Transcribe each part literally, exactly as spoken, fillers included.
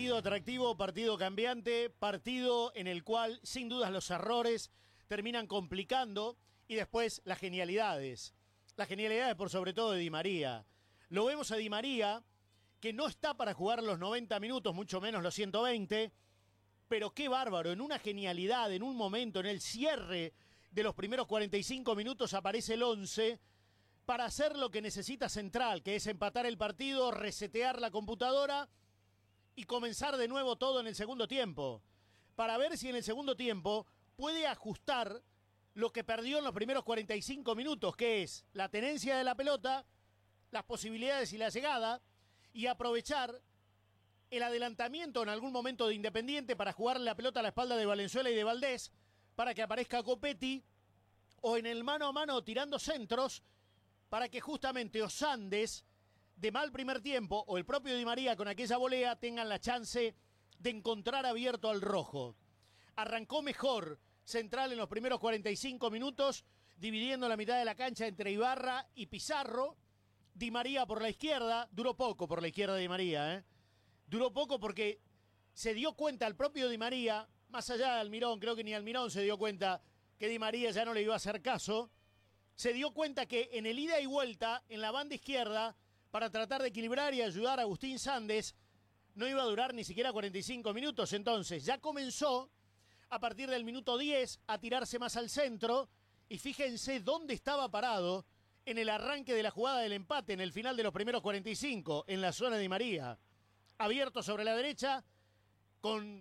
Partido atractivo, partido cambiante, partido en el cual sin dudas los errores terminan complicando y después las genialidades. Las genialidades por sobre todo de Di María. Lo vemos a Di María, que no está para jugar los noventa minutos, mucho menos los ciento veinte, pero qué bárbaro, en una genialidad, en un momento, en el cierre de los primeros cuarenta y cinco minutos aparece el once para hacer lo que necesita Central, que es empatar el partido, resetear la computadora y comenzar de nuevo todo en el segundo tiempo, para ver si en el segundo tiempo puede ajustar lo que perdió en los primeros cuarenta y cinco minutos, que es la tenencia de la pelota, las posibilidades y la llegada, y aprovechar el adelantamiento en algún momento de Independiente para jugarle la pelota a la espalda de Valenzuela y de Valdés, para que aparezca Copetti, o en el mano a mano tirando centros, para que justamente Osandes, de mal primer tiempo, o el propio Di María con aquella volea, tengan la chance de encontrar abierto al rojo. Arrancó mejor Central en los primeros cuarenta y cinco minutos, dividiendo la mitad de la cancha entre Ibarra y Pizarro. Di María por la izquierda, duró poco por la izquierda de Di María, ¿eh? Duró poco porque se dio cuenta el propio Di María, más allá de Almirón, creo que ni Almirón se dio cuenta que Di María ya no le iba a hacer caso. Se dio cuenta que en el ida y vuelta, en la banda izquierda, para tratar de equilibrar y ayudar a Agustín Sandes, no iba a durar ni siquiera cuarenta y cinco minutos. Entonces ya comenzó a partir del minuto diez a tirarse más al centro, y fíjense dónde estaba parado en el arranque de la jugada del empate, en el final de los primeros cuarenta y cinco, en la zona de Di María. Abierto sobre la derecha, con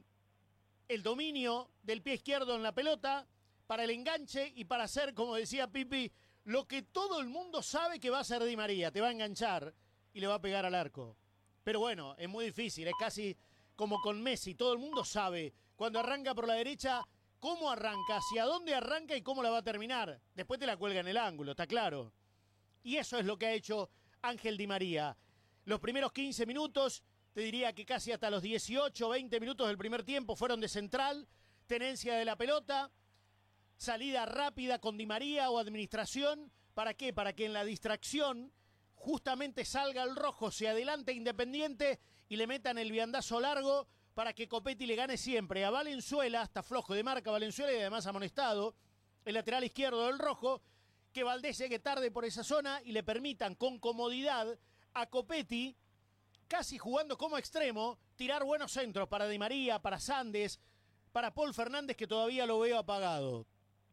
el dominio del pie izquierdo en la pelota, para el enganche y para hacer, como decía Pipi, lo que todo el mundo sabe que va a hacer Di María. Te va a enganchar y le va a pegar al arco. Pero bueno, es muy difícil, es casi como con Messi. Todo el mundo sabe, cuando arranca por la derecha, cómo arranca, hacia dónde arranca y cómo la va a terminar. Después te la cuelga en el ángulo, está claro. Y eso es lo que ha hecho Ángel Di María. Los primeros quince minutos, te diría que casi hasta los dieciocho, veinte minutos del primer tiempo fueron de Central, tenencia de la pelota, salida rápida con Di María o administración. ¿Para qué? Para que en la distracción justamente salga el rojo, se adelante Independiente y le metan el viandazo largo para que Copetti le gane siempre a Valenzuela, hasta flojo de marca Valenzuela y además amonestado, el lateral izquierdo del rojo, que Valdés llegue tarde por esa zona y le permitan con comodidad a Copetti, casi jugando como extremo, tirar buenos centros para Di María, para Sandes, para Paul Fernández, que todavía lo veo apagado.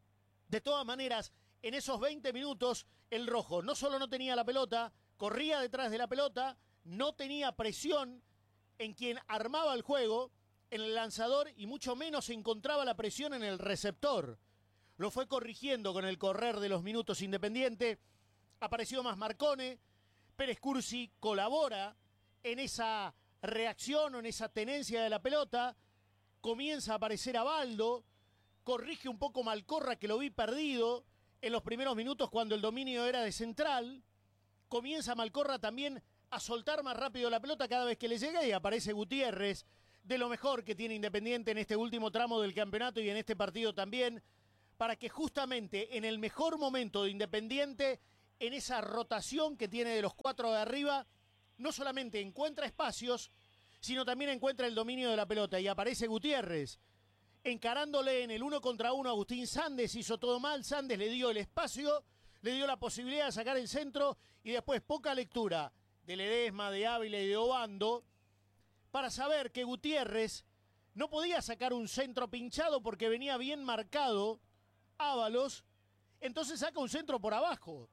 De todas maneras, en esos veinte minutos, el rojo no solo no tenía la pelota, corría detrás de la pelota, no tenía presión en quien armaba el juego, en el lanzador, y mucho menos encontraba la presión en el receptor. Lo fue corrigiendo con el correr de los minutos Independiente. Apareció más Marcone. Pérez Cursi colabora en esa reacción o en esa tenencia de la pelota. Comienza a aparecer Abaldo. Corrige un poco Malcorra, que lo vi perdido en los primeros minutos cuando el dominio era de Central. Comienza Malcorra también a soltar más rápido la pelota cada vez que le llega, y aparece Gutiérrez, de lo mejor que tiene Independiente en este último tramo del campeonato y en este partido también, para que justamente en el mejor momento de Independiente, en esa rotación que tiene de los cuatro de arriba, no solamente encuentra espacios, sino también encuentra el dominio de la pelota. Y aparece Gutiérrez, encarándole en el uno contra uno a Agustín Sandes. Hizo todo mal, Sandes le dio el espacio, le dio la posibilidad de sacar el centro, y después poca lectura de Ledesma, de Ávila y de Obando, para saber que Gutiérrez no podía sacar un centro pinchado porque venía bien marcado Ábalos. Entonces saca un centro por abajo,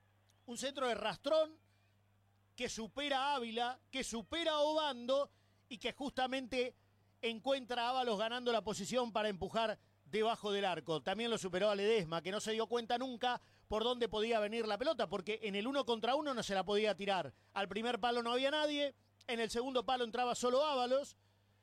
un centro de rastrón que supera a Ávila, que supera a Obando, y que justamente encuentra a Ábalos ganando la posición para empujar debajo del arco. También lo superó a Ledesma, que no se dio cuenta nunca por dónde podía venir la pelota, porque en el uno contra uno no se la podía tirar. Al primer palo no había nadie, en el segundo palo entraba solo Ábalos,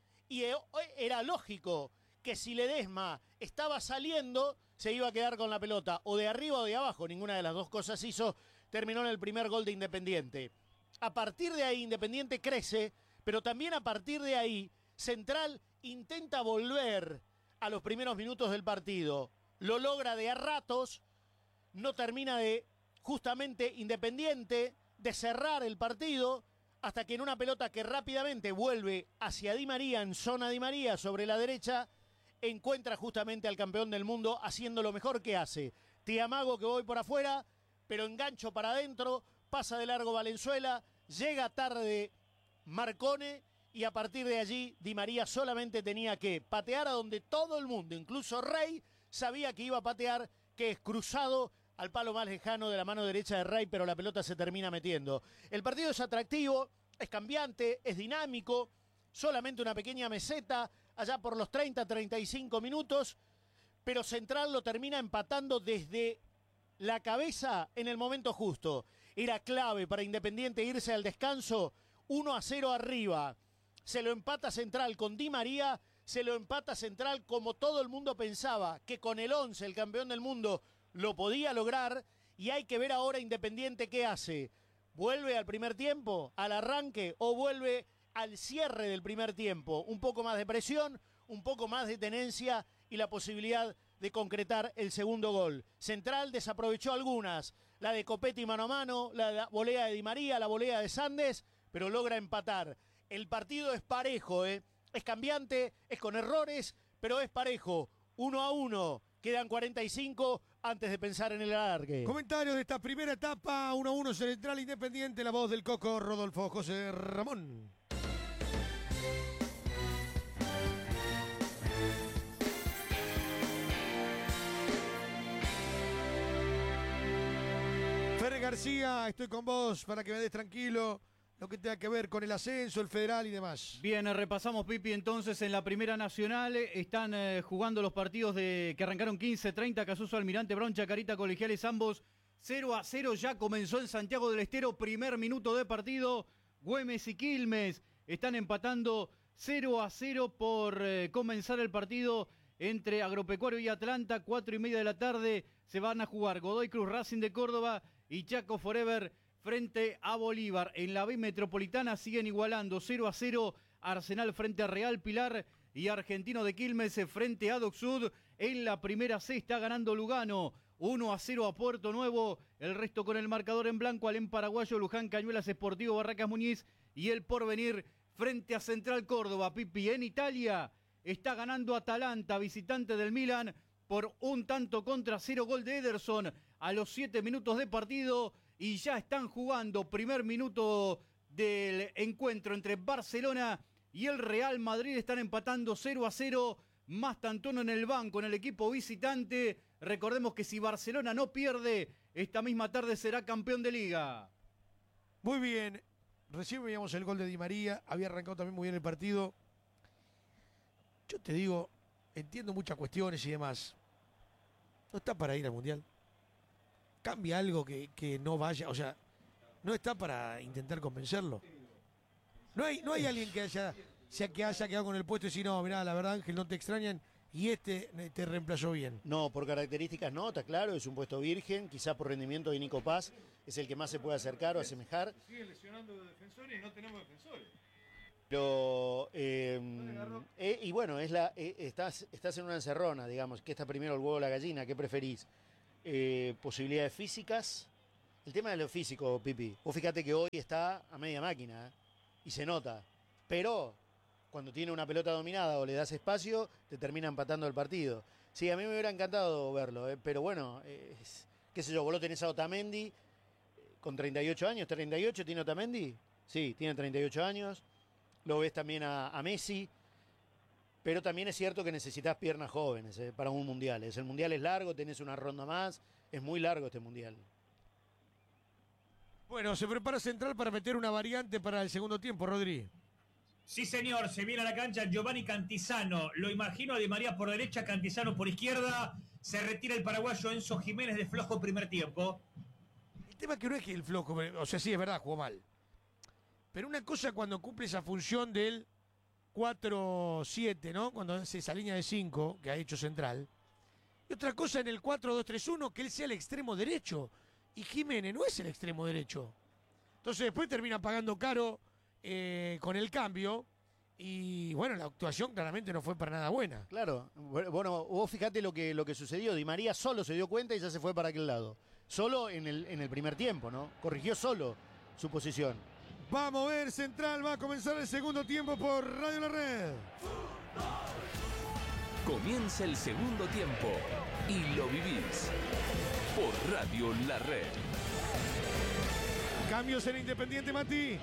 y era lógico que si Ledesma estaba saliendo, se iba a quedar con la pelota, o de arriba o de abajo. Ninguna de las dos cosas hizo. Terminó en el primer gol de Independiente. A partir de ahí Independiente crece, pero también a partir de ahí Central intenta volver a los primeros minutos del partido. Lo logra de a ratos, no termina de, justamente, Independiente, de cerrar el partido. hasta que en una pelota que rápidamente vuelve hacia Di María, en zona Di María, sobre la derecha, encuentra justamente al campeón del mundo haciendo lo mejor que hace. Te amago que voy por afuera, pero engancho para adentro, pasa de largo Valenzuela, llega tarde Marcone y a partir de allí Di María solamente tenía que patear a donde todo el mundo, incluso Rey, sabía que iba a patear, que es cruzado al palo más lejano de la mano derecha de Rey, pero la pelota se termina metiendo. El partido es atractivo, es cambiante, es dinámico, solamente una pequeña meseta, allá por los treinta, treinta y cinco minutos, pero Central lo termina empatando desde la cabeza en el momento justo. Era clave para Independiente irse al descanso, uno a cero arriba. Se lo empata Central con Di María, se lo empata Central como todo el mundo pensaba, que con el once, el campeón del mundo, lo podía lograr, y hay que ver ahora Independiente qué hace. ¿Vuelve al primer tiempo, al arranque, o vuelve al cierre del primer tiempo? Un poco más de presión, un poco más de tenencia y la posibilidad de concretar el segundo gol. Central desaprovechó algunas, la de Copetti mano a mano, la, la volea de Di María, la volea de Sandes, pero logra empatar. El partido es parejo, ¿eh? Es cambiante, es con errores, pero es parejo. Uno a uno, quedan cuarenta y cinco antes de pensar en el alargue. Comentarios de esta primera etapa, uno a uno Central Independiente, la voz del Coco Rodolfo José Ramón. Fer García, estoy con vos para que me des tranquilo lo que tenga que ver con el ascenso, el federal y demás. Bien, repasamos, Pipi, entonces en la Primera Nacional están eh, jugando los partidos de que arrancaron quince treinta, Casuso, Almirante Brown, Chacarita, Colegiales, ambos cero a cero, ya comenzó en Santiago del Estero, primer minuto de partido, Güemes y Quilmes están empatando cero a cero por eh, comenzar el partido entre Agropecuario y Atlanta, cuatro y media de la tarde, se van a jugar Godoy Cruz, Racing de Córdoba y Chaco Forever frente a Bolívar. En la B Metropolitana siguen igualando cero a cero Arsenal frente a Real Pilar y Argentino de Quilmes frente a Doc Sud. En la primera C está ganando Lugano uno a cero a Puerto Nuevo. El resto con el marcador en blanco, Alem Paraguayo, Luján, Cañuelas, Sportivo, Barracas Muñiz y el Porvenir frente a Central Córdoba. Pipi, en Italia está ganando Atalanta, visitante del Milan, por un tanto contra cero, gol de Ederson a los siete minutos de partido. Y ya están jugando primer minuto del encuentro entre Barcelona y el Real Madrid. Están empatando cero a cero. Mastantuono en el banco, en el equipo visitante. Recordemos que si Barcelona no pierde, esta misma tarde será campeón de Liga. Muy bien. Recién veíamos el gol de Di María. Había arrancado también muy bien el partido. Yo te digo, entiendo muchas cuestiones y demás. No está para ir al Mundial. Cambia algo que, que no vaya, o sea, no está para intentar convencerlo. No hay, no hay alguien que haya, sea que haya quedado con el puesto y decir, no, mirá, la verdad, Ángel, no te extrañan y este te reemplazó bien. No, por características no, está claro, es un puesto virgen, quizás por rendimiento de Nico Paz, es el que más se puede acercar o asemejar. Siguen lesionando defensores y no tenemos defensores. Pero, eh, eh, y bueno, es la, eh, estás, estás en una encerrona, digamos, ¿qué está primero, el huevo o la gallina? ¿Qué preferís? Eh, posibilidades físicas. El tema de lo físico, Pipi. Vos fíjate que hoy está a media máquina, ¿eh? Y se nota. Pero cuando tiene una pelota dominada o le das espacio, te termina empatando el partido. Sí, a mí me hubiera encantado verlo, ¿eh? Pero bueno, eh, es, qué sé yo, vos lo tenés a Otamendi con treinta y ocho años. ¿treinta y ocho tiene Otamendi? Sí, tiene treinta y ocho años. Lo ves también a, a Messi. Pero también es cierto que necesitas piernas jóvenes eh, para un mundial. El mundial es largo, tenés una ronda más. Es muy largo este mundial. Bueno, se prepara Central para meter una variante para el segundo tiempo, Rodri. Sí, señor, se viene a la cancha Giovanni Cantizano. Lo imagino a Di María por derecha, Cantizano por izquierda. Se retira el paraguayo Enzo Jiménez de flojo primer tiempo. El tema es que no es que el flojo, o sea, sí, es verdad, jugó mal. Pero una cosa cuando cumple esa función del cuatro siete, ¿no? Cuando hace esa línea de cinco que ha hecho Central. Y otra cosa en el cuatro dos tres uno, que él sea el extremo derecho. Y Jiménez no es el extremo derecho. Entonces después termina pagando caro eh, con el cambio. Y bueno, la actuación claramente no fue para nada buena. Claro. Bueno, vos fíjate lo que, lo que sucedió. Di María solo se dio cuenta y ya se fue para aquel lado. Solo en el, en el primer tiempo, ¿no? Corrigió solo su posición. Va a mover Central, va a comenzar el segundo tiempo por Radio La Red. Comienza el segundo tiempo y lo vivís por Radio La Red. Cambios en Independiente, Mati.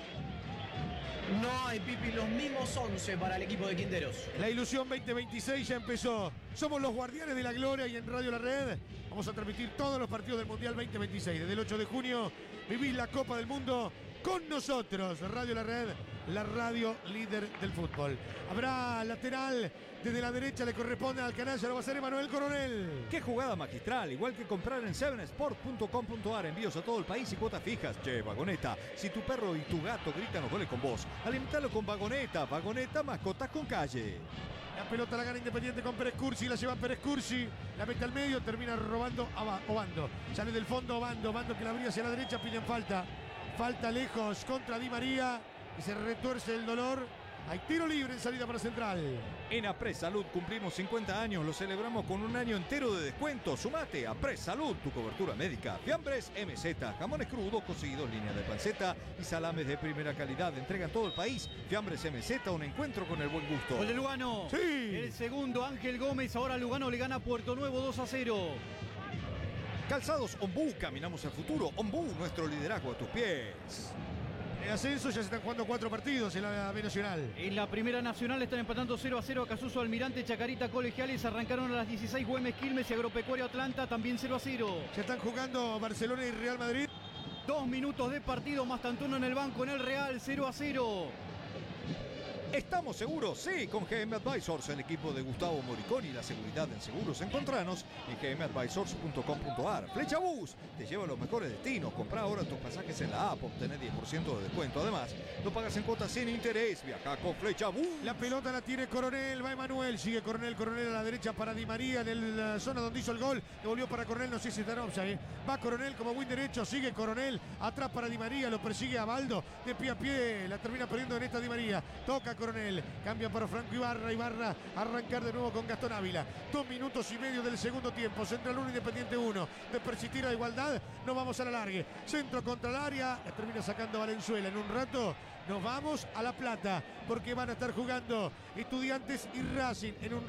No hay, Pipi, los mismos once para el equipo de Quinteros. La ilusión veinte veintiséis ya empezó. Somos los guardianes de la gloria y en Radio La Red vamos a transmitir todos los partidos del Mundial veinte veintiséis. Desde el ocho de junio vivís la Copa del Mundo con nosotros. Radio La Red, la radio líder del fútbol. Habrá lateral. Desde la derecha le corresponde al canalla, lo va a hacer Emanuel Coronel. ¡Qué jugada magistral! Igual que comprar en seven sport punto com punto a r, envíos a todo el país y cuotas fijas. Che, Vagoneta, si tu perro y tu gato gritan los goles con vos, alimentalo con Vagoneta. Vagoneta, mascotas con calle. La pelota la gana Independiente con Pérez Cursi, la lleva Pérez Cursi, la mete al medio, termina robando a Obando. Sale del fondo Obando, Obando que la abría hacia la derecha, piden falta. Falta lejos contra Di María y se retuerce el dolor. Hay tiro libre en salida para Central. En Apres Salud cumplimos cincuenta años, lo celebramos con un año entero de descuento. Sumate a Apres Salud, tu cobertura médica. Fiambres M Z, jamones crudos, cocidos, línea de panceta y salames de primera calidad. Entrega en todo el país. Fiambres M Z, un encuentro con el buen gusto. Gol de Lugano. Sí. El segundo, Ángel Gómez. Ahora Lugano le gana a Puerto Nuevo dos a cero. Calzados Ombú, caminamos al futuro. Ombú, nuestro liderazgo a tus pies. En ascenso ya se están jugando cuatro partidos en la B Nacional. En la Primera Nacional están empatando cero a cero Acasuso, Almirante, Chacarita, Colegiales. Arrancaron a las dieciséis Güemes, Quilmes y Agropecuario Atlanta, también cero a cero. Ya están jugando Barcelona y Real Madrid. Dos minutos de partido, Mastantuono en el banco en el Real, cero a cero. ¿Estamos seguros? Sí, con G M Advisors, el equipo de Gustavo Moriconi, la seguridad en seguros. Encontranos en g m advisors punto com punto a r. Flecha Bus te lleva a los mejores destinos. Comprá ahora tus pasajes en la app, obtenés diez por ciento de descuento. Además, lo pagas en cuotas sin interés. Viaja con Flecha Bus. La pelota la tiene Coronel, va Emanuel, sigue Coronel, Coronel a la derecha para Di María en la zona donde hizo el gol. Devolvió para Coronel, no sé si está en offside, ¿eh? Va Coronel como buen derecho, sigue Coronel, atrás para Di María, lo persigue a Baldo, de pie a pie, la termina perdiendo en esta Di María. Toca Coronel, cambia para Franco Ibarra, Ibarra arrancar de nuevo con Gastón Ávila. Dos minutos y medio del segundo tiempo, Central uno, Independiente uno. De persistir a igualdad, nos vamos a la largue. Centro contra el área, la termina sacando Valenzuela. En un rato nos vamos a La Plata, porque van a estar jugando Estudiantes y Racing en un